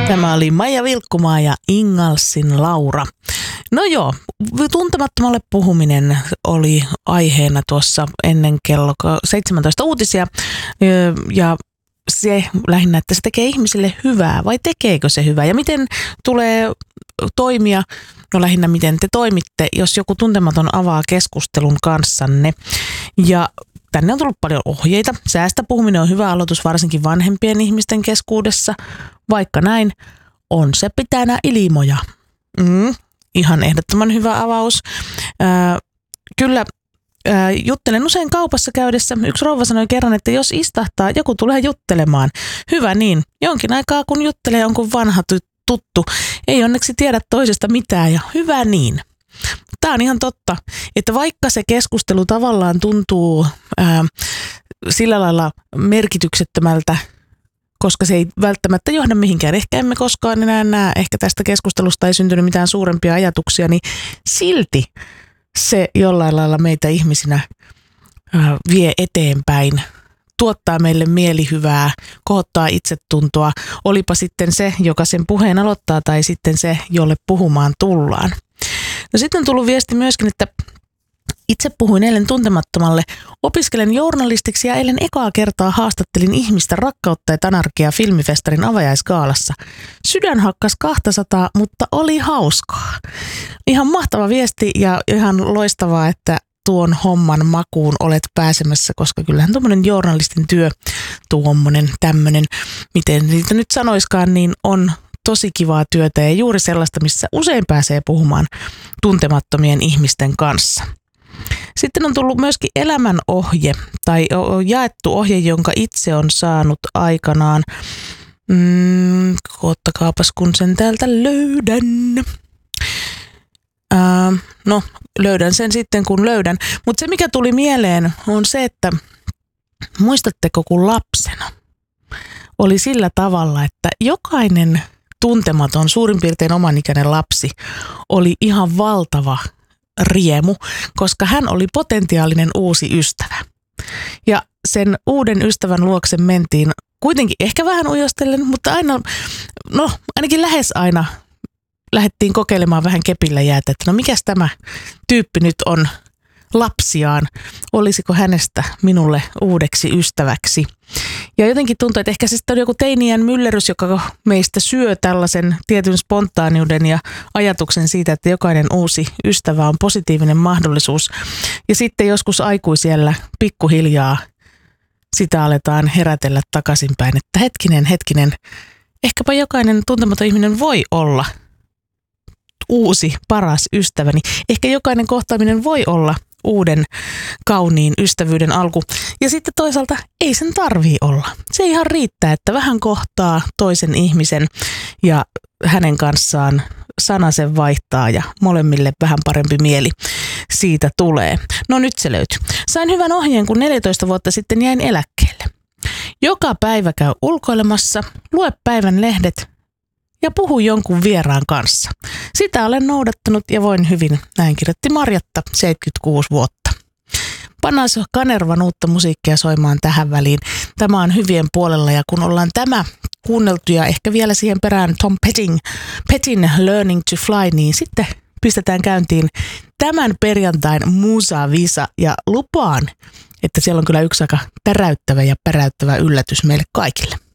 Tämä oli Maija Vilkkumaa ja Ingalsin Laura. No joo, tuntemattomalle puhuminen oli aiheena tuossa ennen kello 17 uutisia. Ja se lähinnä, että se tekee ihmisille hyvää vai tekeekö se hyvää? Ja miten tulee toimia, no lähinnä miten te toimitte, jos joku tuntematon avaa keskustelun kanssanne. Ja tänne on tullut paljon ohjeita. Säästä puhuminen on hyvä aloitus varsinkin vanhempien ihmisten keskuudessa. Vaikka näin, on se pitää nää ilmoja. Ihan ehdottoman hyvä avaus. Kyllä juttelen usein kaupassa käydessä. Yksi rouva sanoi kerran, että jos istahtaa, joku tulee juttelemaan. Hyvä niin. Jonkin aikaa kun juttelee jonkun vanha tuttu, ei onneksi tiedä toisesta mitään ja hyvä niin. Tämä on ihan totta, että vaikka se keskustelu tavallaan tuntuu sillä lailla merkityksettömältä, koska se ei välttämättä johda mihinkään. Ehkä emme koskaan enää näe, ehkä tästä keskustelusta ei syntynyt mitään suurempia ajatuksia, niin silti se jollain lailla meitä ihmisinä vie eteenpäin, tuottaa meille mielihyvää, kohottaa itsetuntoa, olipa sitten se, joka sen puheen aloittaa tai sitten se, jolle puhumaan tullaan. No sitten on tullut viesti myöskin, että itse puhuin eilen tuntemattomalle. Opiskelen journalistiksi ja eilen ekaa kertaa haastattelin ihmistä Rakkautta ja anarkia filmifestarin avajaisgaalassa. Sydän hakkas 200, mutta oli hauskaa. Ihan mahtava viesti ja ihan loistavaa, että tuon homman makuun olet pääsemässä, koska kyllähän tuommoinen journalistin työ, tuommoinen tämmöinen, miten niitä nyt sanoiskaan, niin on tosi kivaa työtä ja juuri sellaista, missä usein pääsee puhumaan tuntemattomien ihmisten kanssa. Sitten on tullut myöskin elämänohje tai jaettu ohje, jonka itse on saanut aikanaan. Ottakaapas kun sen täältä löydän. No, löydän sen sitten kun löydän. Mutta se mikä tuli mieleen on se, että muistatteko kun lapsena oli sillä tavalla, että jokainen tuntematon, suurin piirtein omanikäinen lapsi oli ihan valtava riemu, koska hän oli potentiaalinen uusi ystävä. Ja sen uuden ystävän luokse mentiin kuitenkin ehkä vähän ujostellen, mutta aina, no ainakin lähes aina lähdettiin kokeilemaan vähän kepillä jäätä, että no mikäs tämä tyyppi nyt on lapsiaan, olisiko hänestä minulle uudeksi ystäväksi. Ja jotenkin tuntuu, että ehkä se sitten on joku teiniän myllerys, joka meistä syö tällaisen tietyn spontaaniuden ja ajatuksen siitä, että jokainen uusi ystävä on positiivinen mahdollisuus. Ja sitten joskus aikuisiellä pikkuhiljaa sitä aletaan herätellä takaisinpäin, että hetkinen, ehkäpä jokainen tuntematon ihminen voi olla uusi paras ystäväni. Ehkä jokainen kohtaaminen voi olla uuden kauniin ystävyyden alku. Ja sitten toisaalta ei sen tarvii olla. Se ihan riittää, että vähän kohtaa toisen ihmisen ja hänen kanssaan sanasen vaihtaa ja molemmille vähän parempi mieli siitä tulee. No nyt se löytyy. Sain hyvän ohjeen, kun 14 vuotta sitten jäin eläkkeelle. Joka päivä käy ulkoilemassa, lue päivän lehdet ja puhu jonkun vieraan kanssa. Sitä olen noudattanut ja voin hyvin, näin kirjoitti Marjatta, 76 vuotta. Pannaan Kanervan uutta musiikkia soimaan tähän väliin. Tämä on hyvien puolella ja kun ollaan tämä kuunneltu ja ehkä vielä siihen perään Tom Pettin Learning to Fly, niin sitten pistetään käyntiin tämän perjantain Musa Visa ja lupaan, että siellä on kyllä yksi aika täräyttävä ja päräyttävä yllätys meille kaikille.